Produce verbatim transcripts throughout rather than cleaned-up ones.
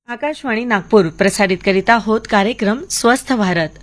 आकाशवाणी नागपूर प्रसारित करीत आहोत कार्यक्रम स्वस्थ भारत.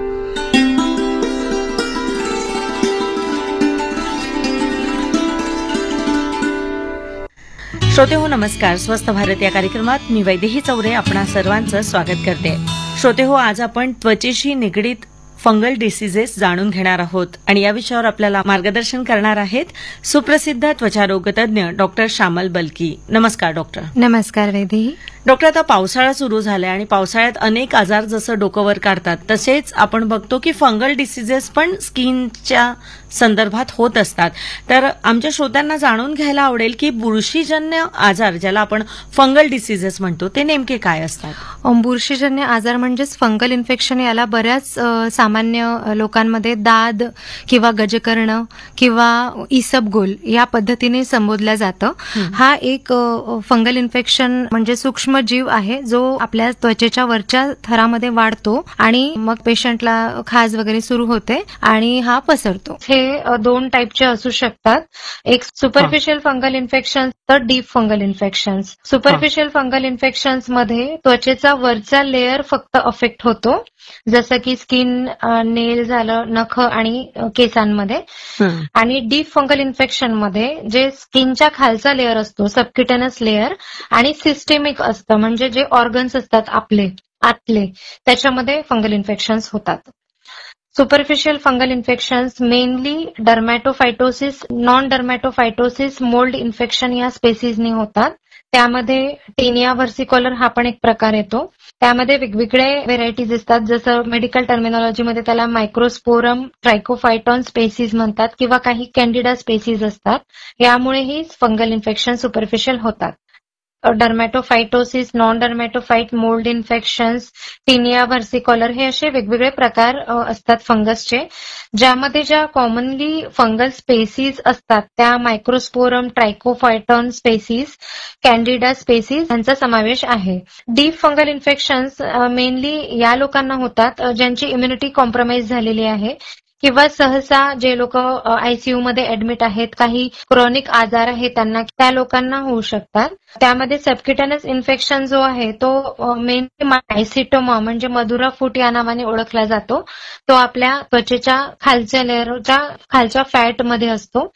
श्रोते हो नमस्कार. स्वस्थ भारत या कार्यक्रमात मी वैदेही चौरे आपणा सर्वांचं स्वागत करते. श्रोते हो, आज आपण त्वचेशी निगडीत फंगल डिसीजेस जाणून घेणार आहोत आणि या विषयावर आपल्याला मार्गदर्शन करणार आहेत सुप्रसिद्ध त्वचारोग तज्ञ डॉक्टर श्यामल बलकी. नमस्कार डॉक्टर. नमस्कार वैदेही. डॉक्टर, आता पावसाळा सुरू झालाय आणि पावसाळ्यात अनेक आजार जसं डोकंवर काढतात तसेच आपण बघतो की फंगल डिसीजेस पण स्किनच्या संदर्भात होत असतात. तर आमच्या श्रोत्यांना जाणून घ्यायला आवडेल की बुरशीजन्य आजार, ज्याला आपण फंगल डिसीजेस म्हणतो, ते नेमके काय असतात? बुरशीजन्य आजार म्हणजेच फंगल इन्फेक्शन. याला बऱ्याच सामान्य लोकांमध्ये दाद किंवा गजकर्ण किंवा इसबगोल या पद्धतीने संबोधलं जातं. हा एक फंगल इन्फेक्शन म्हणजे सूक्ष्म जीव आहे जो आपल्या त्वचेच्या वरच्या थरामध्ये वाढतो आणि मग पेशंटला खाज वगैरे सुरू होते आणि हा पसरतो. हे दोन टाईपचे असू शकतात. एक सुपरफिशियल फंगल इन्फेक्शन तर deep fungal infections. Superficial fungal infections मध्ये त्वचेचा वरचा लेअर फक्त अफेक्ट होतो, जसं की स्किन, नेल झालं, नख आणि केसांमध्ये. आणि डीप फंगल इन्फेक्शन मध्ये जे स्किनच्या खालचा लेअर असतो, सबक्युटेनस लेअर, आणि सिस्टेमिक असतं म्हणजे जे ऑर्गन्स असतात आपले आतले, त्याच्यामध्ये फंगल इन्फेक्शन्स होतात. Superficial fungal infections mainly डर्मॅटोफायटोसिस, non डर्मॅटोफायटोसिस, mould infection या स्पेसिसनी होतात. त्यामध्ये टेनिया व्हर्सिकोलर हा पण एक प्रकार येतो. त्यामध्ये वेगवेगळे व्हेरायटीज असतात, जसं मेडिकल टर्मिनॉलॉजीमध्ये त्याला मायक्रोस्पोरम ट्रायकोफायटॉन स्पेसिस म्हणतात किंवा काही कॅन्डिडा स्पेसिस असतात. यामुळेही फंगल इन्फेक्शन सुपरफिशियल होतात. डर्मॅटोफायटोसिस, नॉन डर्मॅटोफाईट, मोल्ड इन्फेक्शन्स, टिनिया व्हर्सिकोलर हे असे वेगवेगळे प्रकार असतात फंगसचे, ज्यामध्ये ज्या कॉमनली फंगल स्पेसिस असतात त्या मायक्रोस्पोरम ट्रायकोफायटॉन स्पेसिस, कॅन्डिडा स्पेसिस यांचा समावेश आहे. डीप फंगल इन्फेक्शन्स मेनली या लोकांना होतात ज्यांची इम्युनिटी कॉम्प्रोमाइज झालेली आहे किंवा सहसा जे लोक आयसीयू मध्ये ऍडमिट आहेत, काही क्रॉनिक आजार आहे त्यांना, त्या लोकांना होऊ शकतात. त्यामध्ये सबक्युटेनस इन्फेक्शन जो आहे तो मेनली मायसिटोमा म्हणजे मधुरा फूट या नावाने ओळखला जातो. तो आपल्या त्वचेच्या खालच्या लेअरच्या खालच्या फॅट मध्ये असतो.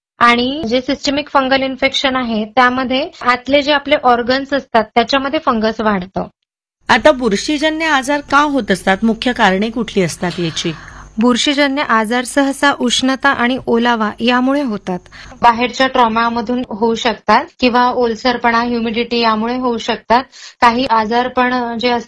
आणि जे सिस्टमिक फंगल इन्फेक्शन आहे त्यामध्ये आतले जे आपले ऑर्गन्स असतात त्याच्यामध्ये फंगस वाढतं. आता बुरशीजन्य आजार का होत असतात? मुख्य कारणे कुठली असतात याची? बुरशीजन्य आजार सहसा उष्णता आणि ओलावा यामुळे होतात. बाहेरच्या ट्रॉमामधून होऊ शकतात किंवा ओलसरपणा, ह्युमिडिटी यामुळे होऊ शकतात. काही आजार पण जे